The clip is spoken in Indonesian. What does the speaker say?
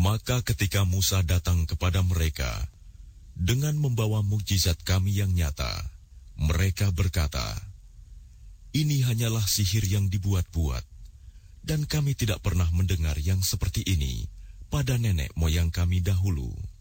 Maka ketika Musa datang kepada mereka dengan membawa mukjizat kami yang nyata, mereka berkata, "Ini hanyalah sihir yang dibuat-buat, dan kami tidak pernah mendengar yang seperti ini pada nenek moyang kami dahulu."